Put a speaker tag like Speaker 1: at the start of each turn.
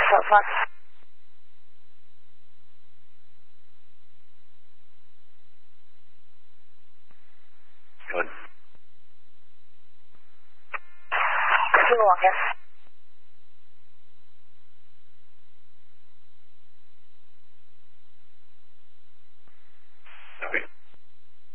Speaker 1: 小方。
Speaker 2: ชน
Speaker 1: ขึ้นหมวกเนี่ย